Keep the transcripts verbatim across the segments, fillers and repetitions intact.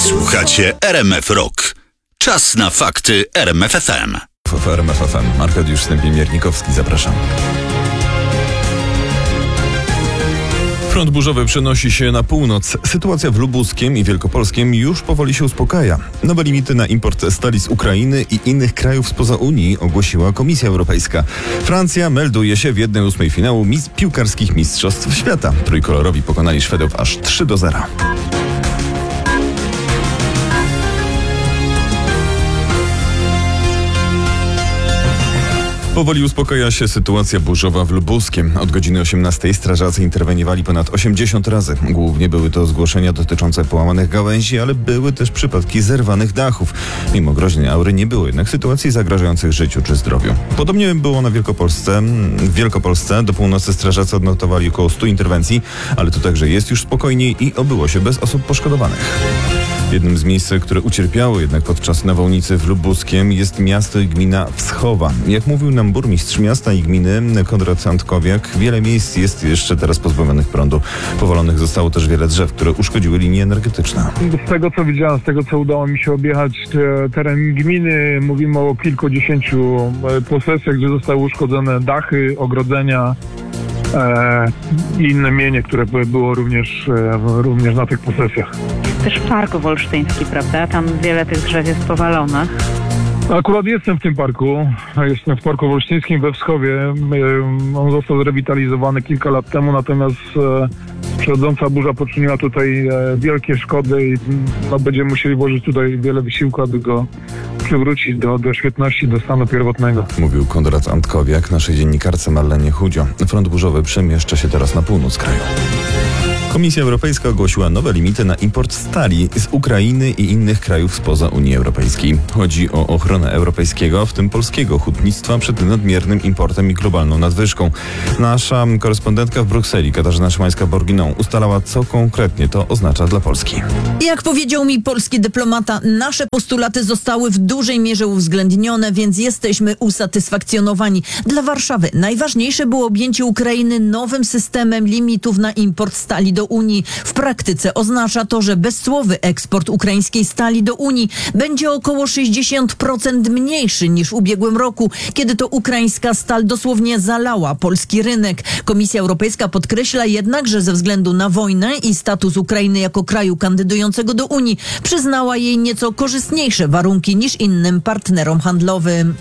Słuchacie R M F Rock. Czas na fakty R M F F M. W R M F F M. Arkadiusz Stępień-Miernikowski, zapraszam. Front burzowy przenosi się na północ. Sytuacja w Lubuskiem i Wielkopolskiem już powoli się uspokaja. Nowe limity na import stali z Ukrainy i innych krajów spoza Unii ogłosiła Komisja Europejska. Francja melduje się w jednej ósmej finału mis- piłkarskich mistrzostw świata. Trójkolorowi pokonali Szwedów aż trzy do zera. Powoli uspokaja się sytuacja burzowa w Lubuskiem. Od godziny osiemnastej strażacy interweniowali ponad osiemdziesiąt razy. Głównie były to zgłoszenia dotyczące połamanych gałęzi, ale były też przypadki zerwanych dachów. Mimo groźnej aury nie było jednak sytuacji zagrażających życiu czy zdrowiu. Podobnie było na Wielkopolsce. W Wielkopolsce do północy strażacy odnotowali około stu interwencji, ale tu także jest już spokojniej i obyło się bez osób poszkodowanych. Jednym z miejsc, które ucierpiały jednak podczas nawałnicy w Lubuskiem, jest miasto i gmina Wschowa. Jak mówił nam burmistrz miasta i gminy Konrad Antkowiak, wiele miejsc jest jeszcze teraz pozbawionych prądu. Powalonych zostało też wiele drzew, które uszkodziły linie energetyczne. Z tego co widziałem, z tego co udało mi się objechać teren gminy, mówimy o kilkudziesięciu posesjach, gdzie zostały uszkodzone dachy, ogrodzenia e, i inne mienie, które było również, e, również na tych posesjach. Też park wolsztyński, prawda? Tam wiele tych drzew jest powalonych. Akurat jestem w tym parku. Jestem w Parku Wolsztyńskim we Wschowie. On został zrewitalizowany kilka lat temu, natomiast przychodząca burza poczyniła tutaj wielkie szkody i no, będziemy musieli włożyć tutaj wiele wysiłku, aby go przywrócić do, do świetności, do stanu pierwotnego. Mówił Konrad Antkowiak naszej dziennikarce Marlenie Chudzio. Front burzowy przemieszcza się teraz na północ kraju. Komisja Europejska ogłosiła nowe limity na import stali z Ukrainy i innych krajów spoza Unii Europejskiej. Chodzi o ochronę europejskiego, w tym polskiego hutnictwa przed nadmiernym importem i globalną nadwyżką. Nasza korespondentka w Brukseli, Katarzyna Szymańska-Borginą, ustalała, co konkretnie to oznacza dla Polski. Jak powiedział mi polski dyplomata, nasze postulaty zostały w dużej mierze uwzględnione, więc jesteśmy usatysfakcjonowani. Dla Warszawy najważniejsze było objęcie Ukrainy nowym systemem limitów na import stali do Unii. W praktyce oznacza to, że bezcłowy eksport ukraińskiej stali do Unii będzie około sześćdziesiąt procent mniejszy niż w ubiegłym roku, kiedy to ukraińska stal dosłownie zalała polski rynek. Komisja Europejska podkreśla jednak, że ze względu na wojnę i status Ukrainy jako kraju kandydującego do Unii przyznała jej nieco korzystniejsze warunki niż innym partnerom handlowym.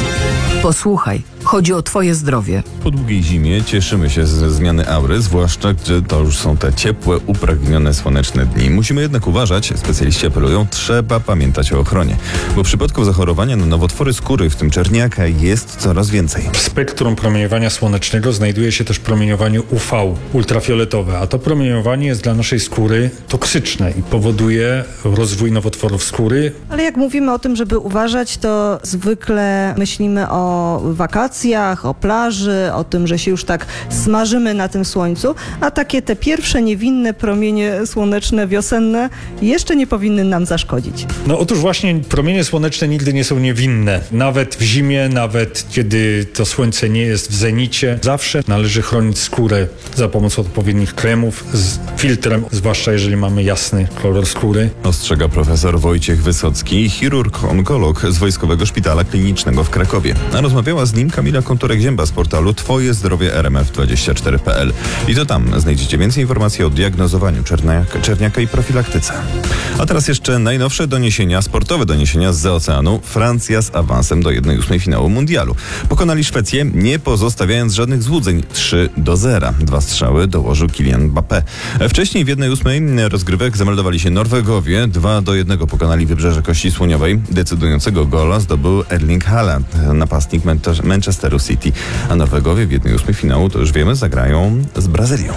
Posłuchaj, chodzi o twoje zdrowie. Po długiej zimie cieszymy się ze zmiany aury, zwłaszcza gdy to już są te ciepłe, upragnione słoneczne dni. Musimy jednak uważać, specjaliści apelują, trzeba pamiętać o ochronie, bo przypadków zachorowania na nowotwory skóry, w tym czerniaka, jest coraz więcej. W spektrum promieniowania słonecznego znajduje się też promieniowanie U V, ultrafioletowe, a to promieniowanie jest dla naszej skóry toksyczne i powoduje rozwój nowotworów skóry. Ale jak mówimy o tym, żeby uważać, to zwykle myślimy o wakacjach, o plaży, o tym, że się już tak smażymy na tym słońcu, a takie te pierwsze niewinne promienie słoneczne, wiosenne jeszcze nie powinny nam zaszkodzić. No otóż właśnie promienie słoneczne nigdy nie są niewinne. Nawet w zimie, nawet kiedy to słońce nie jest w zenicie, zawsze należy chronić skórę za pomocą odpowiednich kremów z filtrem, zwłaszcza jeżeli mamy jasny kolor skóry. Ostrzega profesor Wojciech Wysocki, chirurg-onkolog z Wojskowego Szpitala Klinicznego w Krakowie. A rozmawiała z nim Kamila Konturek-Zięba z portalu Twoje Zdrowie R M F dwadzieścia cztery kropka p l. I to tam znajdziecie więcej informacji o diagnozowaniu czerniaka, czerniaka i profilaktyce. A teraz jeszcze najnowsze doniesienia, sportowe doniesienia z oceanu. Francja z awansem do jednej ósmej finału mundialu. Pokonali Szwecję, nie pozostawiając żadnych złudzeń. trzy do zera. Dwa strzały dołożył Kylian Mbappé. Wcześniej w jednej ósmej rozgrywek zameldowali się Norwegowie. dwa do jednego pokonali Wybrzeże Kości Słoniowej. Decydującego gola zdobył Erling Haaland, napastnik Manchesteru City. A Norwegowie w jednej ósmej finału, to już wiemy, zagrają z Brazylią.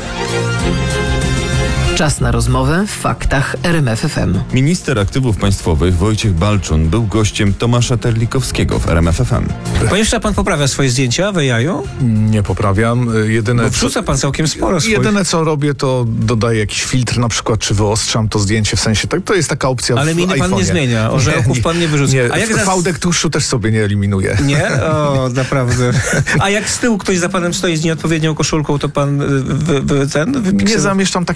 Czas na rozmowę w faktach R M F F M. Minister aktywów państwowych Wojciech Balczun był gościem Tomasza Terlikowskiego w R M F F M. Bo jeszcze pan poprawia swoje zdjęcia we jaju? Nie poprawiam. Jedyne, Bo wrzuca pan całkiem sporo swoich. Jedyne co robię, to dodaję jakiś filtr na przykład, czy wyostrzam to zdjęcie, w sensie, tak, to jest taka opcja. Ale w miny pan iPhone'ie. nie zmienia, orzechów pan nie wyrzuca. Nie, A jak fałdek tłuszczu też sobie nie eliminuję. Nie? O, naprawdę. A jak z tyłu ktoś za panem stoi z nieodpowiednią koszulką, to pan wy, wy, ten wypiksel... Nie zamieszczam takich zdjęć.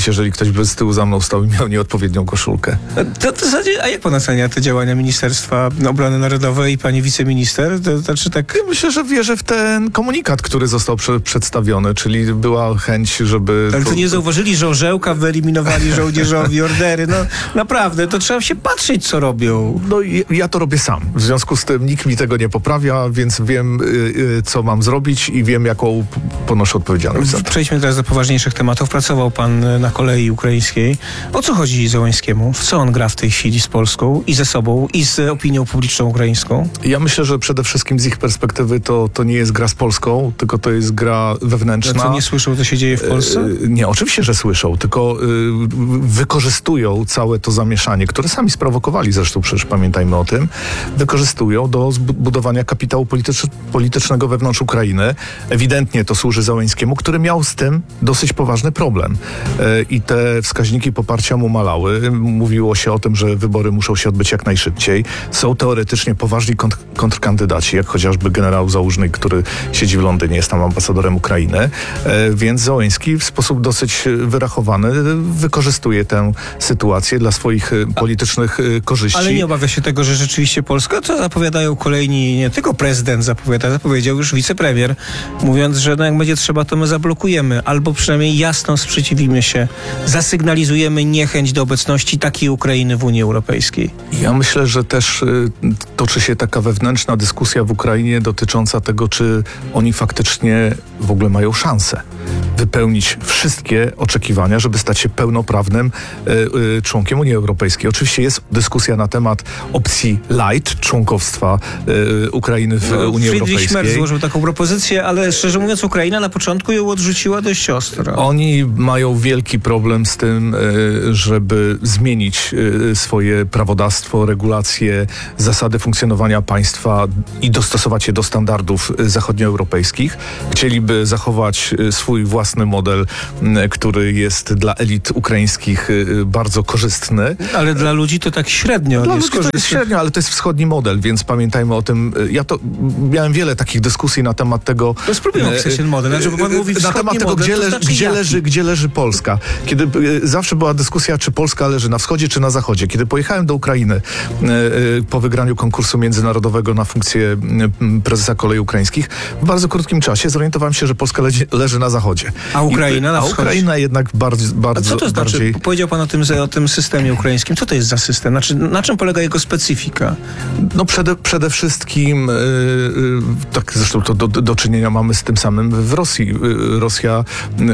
wstydzić, jeżeli ktoś by z tyłu za mną stał i miał nieodpowiednią koszulkę. To, to, zasadzie, a jak pan ocenia te działania Ministerstwa Obrony Narodowej i pani wiceminister? To znaczy tak... Ja myślę, że wierzę w ten komunikat, który został prze, przedstawiony, czyli była chęć, żeby... Ale to nie zauważyli, że orzełka wyeliminowali żołnierzowi, ordery. No naprawdę, to trzeba się patrzeć, co robią. No ja to robię sam. W związku z tym nikt mi tego nie poprawia, więc wiem, yy, co mam zrobić i wiem, jaką ponoszę odpowiedzialność za to. Przejdźmy teraz do poważniejszych tematów. Pracował pan na kolei ukraińskiej. O co chodzi Załęskiemu? W co on gra w tej chwili z Polską i ze sobą i z opinią publiczną ukraińską? Ja myślę, że przede wszystkim z ich perspektywy to, to nie jest gra z Polską, tylko to jest gra wewnętrzna. A co, nie słyszą, co się dzieje w Polsce? Yy, nie, oczywiście, że słyszą, tylko yy, wykorzystują całe to zamieszanie, które sami sprowokowali, zresztą przecież pamiętajmy o tym, wykorzystują do zbudowania kapitału politycz- politycznego wewnątrz Ukrainy. Ewidentnie to służy Załęskiemu, który miał z tym dosyć poważny problem. Yy, I te wskaźniki poparcia mu malały. Mówiło się o tym, że wybory muszą się odbyć jak najszybciej. Są teoretycznie poważni kontr- kontrkandydaci, jak chociażby generał Załużny, który siedzi w Londynie, jest tam ambasadorem Ukrainy. Yy, więc Załęski w sposób dosyć wyrachowany wykorzystuje tę sytuację dla swoich A, politycznych korzyści. Ale nie obawia się tego, że rzeczywiście Polska, to zapowiadają kolejni, nie tylko prezydent zapowiada, zapowiedział już wicepremier, mówiąc, że no jak będzie trzeba, to my zablokujemy, albo przynajmniej jasno sprzeciwimy się, zasygnalizujemy niechęć do obecności takiej Ukrainy w Unii Europejskiej. Ja myślę, że też y, toczy się taka wewnętrzna dyskusja w Ukrainie dotycząca tego, czy oni faktycznie w ogóle mają szansę wypełnić wszystkie oczekiwania, żeby stać się pełnoprawnym y, y, członkiem Unii Europejskiej. Oczywiście jest dyskusja na temat opcji light, członkowstwa y, Ukrainy w no, Unii Friedrich Europejskiej. Merz złożył taką propozycję, ale szczerze mówiąc Ukraina na początku ją odrzuciła dość ostro. Oni mają wielki problem z tym, y, żeby zmienić y, swoje prawodawstwo, regulacje, zasady funkcjonowania państwa i dostosować je do standardów y, zachodnioeuropejskich. Chcieliby zachować y, swój własny model, y, który jest dla elit ukraińskich y, bardzo korzystny. Ale dla ludzi to tak średnio. Dla jest ludzi to jest średnio, ale to jest wschodni model, więc pamiętajmy o tym. Y, ja to miałem wiele takich dyskusji na temat tego. To spróbujmy opisać ten model, żeby pan mówi na temat tego, model, gdzie, le, znaczy gdzie, leży, gdzie leży Polska. Kiedy y, zawsze była dyskusja, czy Polska leży na wschodzie, czy na zachodzie. Kiedy pojechałem do Ukrainy y, y, po wygraniu konkursu międzynarodowego na funkcję y, prezesa kolei ukraińskich, w bardzo krótkim czasie zorientowałem się, że Polska leży, leży na zachodzie. A Ukraina I, na A wschodzie. Ukraina jednak bardzo, bardzo A co to znaczy? bardziej... Powiedział pan o tym, o tym systemie ukraińskim. Co to jest za system? Znaczy, na czym polega jego specyfika? No przede, przede wszystkim, yy, yy, tak zresztą to do, do czynienia mamy z tym samym w Rosji. Yy, Rosja, yy,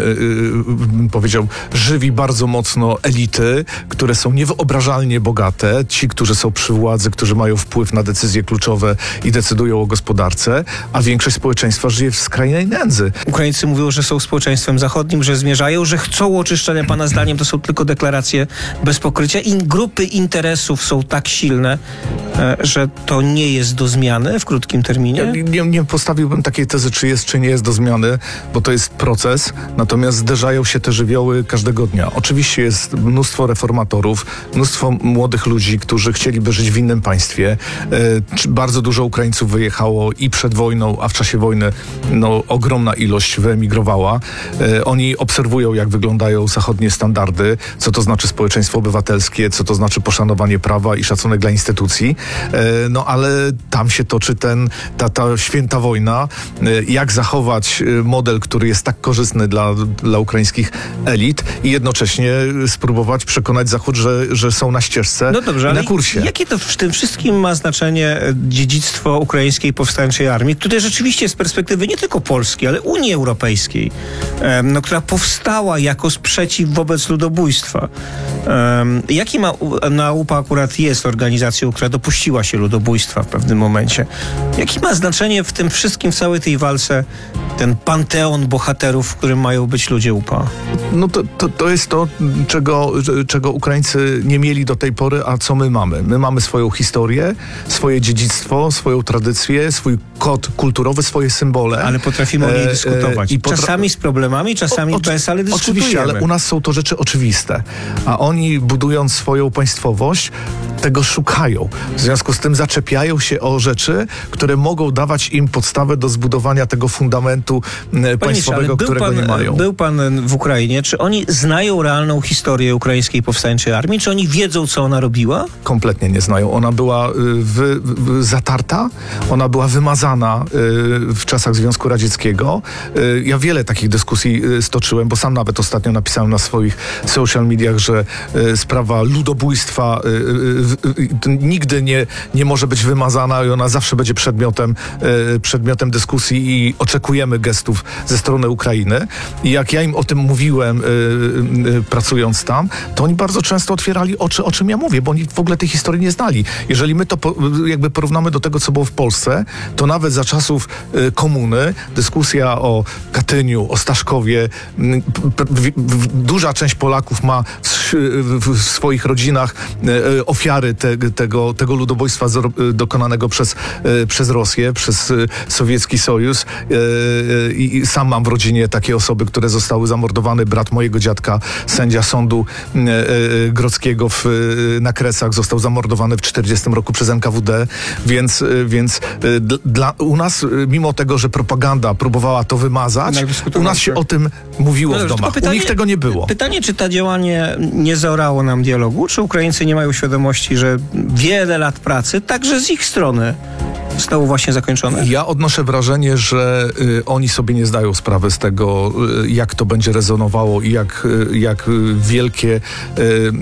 yy, powiedział, żywi bardzo mocno elity, które są niewyobrażalnie bogate. Ci, którzy są przy władzy, którzy mają wpływ na decyzje kluczowe i decydują o gospodarce, a większość społeczeństwa żyje w skrajnej nędzy. Ukraińcy mówią, że są społeczeństwem zachodnim, że zmierzają, że chcą oczyszczenia. Pana zdaniem to są tylko deklaracje bez pokrycia i grupy interesów są tak silne, że to nie jest do zmiany w krótkim terminie? Ja nie, nie postawiłbym takiej tezy, czy jest, czy nie jest do zmiany, bo to jest proces, natomiast zderzają się te żywioły każdego dnia. Oczywiście jest mnóstwo reformatorów, mnóstwo młodych ludzi, którzy chcieliby żyć w innym państwie. E, bardzo dużo Ukraińców wyjechało i przed wojną, a w czasie wojny no, ogromna ilość wyemigrowała. E, oni obserwują, jak wyglądają zachodnie standardy, co to znaczy społeczeństwo obywatelskie, co to znaczy poszanowanie prawa i szacunek dla instytucji. E, no ale tam się toczy ten, ta, ta święta wojna. E, jak zachować model, który jest tak korzystny dla, dla ukraińskich elit i jednocześnie spróbować przekonać Zachód, że, że są na ścieżce, no dobrze, na kursie. Jakie to w tym wszystkim ma znaczenie dziedzictwo ukraińskiej powstańczej armii, które rzeczywiście z perspektywy nie tylko Polski, ale Unii Europejskiej, no, która powstała jako sprzeciw wobec ludobójstwa. Um, jaki ma, Naupa akurat jest organizacją, która dopuściła się ludobójstwa w pewnym momencie. Jaki ma znaczenie w tym wszystkim, w całej tej walce ten panteon bohaterów, w którym mają być ludzie U P A? No to, to, to jest to, czego, czego Ukraińcy nie mieli do tej pory, a co my mamy. My mamy swoją historię, swoje dziedzictwo, swoją tradycję, swój kod kulturowy, swoje symbole. Ale potrafimy o niej e, dyskutować. E, i potra- czasami z problemami, czasami o, bez, ale dyskutujemy. Oczywiście, ale u nas są to rzeczy oczywiste. A oni, budując swoją państwowość, tego szukają. W związku z tym zaczepiają się o rzeczy, które mogą dawać im podstawę do zbudowania tego fundamentu e, państwowego, Panie, którego pan, nie mają. Był pan w Ukrainie. Czy oni znają realną historię ukraińskiej powstańczej armii? Czy oni wiedzą, co ona robiła? Kompletnie nie znają. Ona była y, wy, wy, zatarta, ona była wymazana y, w czasach Związku Radzieckiego. Y, ja wiele takich dyskusji y, stoczyłem, bo sam nawet ostatnio napisałem na swoich social mediach, że y, sprawa ludobójstwa y, y, y, y, nigdy nie, nie może być wymazana i ona zawsze będzie przedmiotem, y, przedmiotem dyskusji i oczekujemy gestów ze strony Ukrainy. I jak ja im o tym mówiłem, y, y, pracując tam, to oni bardzo często otwierali oczy, o czym ja mówię, bo oni w ogóle tej historii nie znali. Jeżeli my to po, jakby porównamy do tego, co było w Polsce, to nawet za czasów y, komuny dyskusja o Katyniu, o Staszkowie, y, p, w, w, duża część Polaków ma w, w, w swoich rodzinach y, ofiary te, tego, tego ludobójstwa z, y, dokonanego przez, y, przez Rosję, przez y, Sowiecki Sojusz. Y, I sam mam w rodzinie takie osoby, które zostały zamordowane. Brat mojego dziadka, sędzia sądu y, y, grodzkiego w, y, na Kresach, został zamordowany w czterdziestym roku przez N K W D, więc, y, więc y, dla, u nas, y, mimo tego, że propaganda próbowała to wymazać, u nas się o tym mówiło No w dobrze, domach. pytanie, u nich tego nie było. Pytanie, czy to działanie nie zaorało nam dialogu? Czy Ukraińcy nie mają świadomości, że wiele lat pracy, także z ich strony, zostało właśnie zakończone? Ja odnoszę wrażenie, że y, oni sobie nie zdają sprawy z tego, y, jak to będzie rezonowało i jak, y, jak wielkie y, y,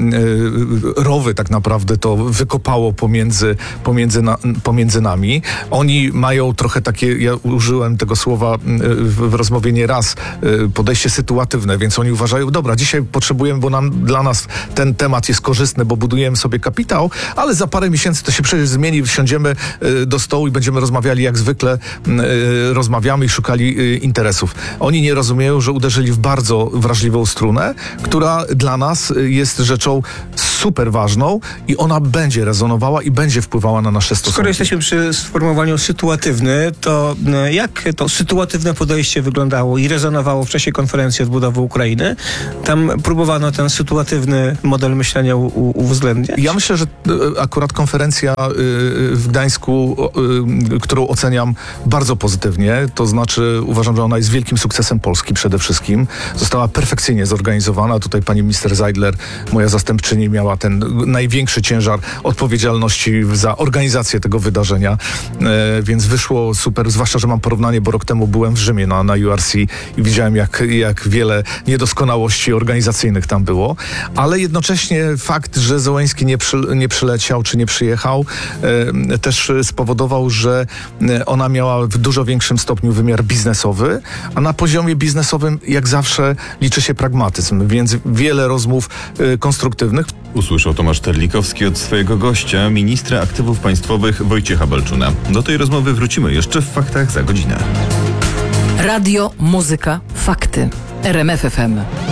rowy tak naprawdę to wykopało pomiędzy, pomiędzy, na, pomiędzy nami. Oni mają trochę takie, ja użyłem tego słowa y, w, w rozmowie nieraz, y, podejście sytuatywne, więc oni uważają, dobra, dzisiaj potrzebujemy, bo nam, dla nas ten temat jest korzystny, bo budujemy sobie kapitał, ale za parę miesięcy to się przecież zmieni, wsiądziemy y, do stołu i będziemy rozmawiali jak zwykle, y, rozmawiamy i szukali y, interesów. Oni nie rozumieją, że uderzyli w bardzo wrażliwą strunę, która dla nas y, jest rzeczą super ważną i ona będzie rezonowała i będzie wpływała na nasze stosunki. Skoro jesteśmy przy sformułowaniu sytuatywny, to y, jak to sytuatywne podejście wyglądało i rezonowało w czasie konferencji odbudowy Ukrainy? Tam próbowano ten sytuatywny model myślenia u, u, uwzględniać? Ja myślę, że y, akurat konferencja y, w Gdańsku, y, którą oceniam bardzo pozytywnie, to znaczy uważam, że ona jest wielkim sukcesem Polski przede wszystkim. Została perfekcyjnie zorganizowana. Tutaj pani minister Zeidler, moja zastępczyni, miała ten największy ciężar odpowiedzialności za organizację tego wydarzenia, e, więc wyszło super, zwłaszcza, że mam porównanie, bo rok temu byłem w Rzymie na, na U R C i widziałem, jak, jak wiele niedoskonałości organizacyjnych tam było, ale jednocześnie fakt, że Zełenski nie, przy, nie przyleciał czy nie przyjechał, e, też spowodował, że ona miała w dużo większym stopniu wymiar biznesowy, a na poziomie biznesowym jak zawsze liczy się pragmatyzm, więc wiele rozmów y, konstruktywnych. Usłyszał Tomasz Terlikowski od swojego gościa, ministra aktywów państwowych Wojciecha Balczuna. Do tej rozmowy wrócimy jeszcze w Faktach za godzinę. Radio, muzyka, fakty. R M F F M.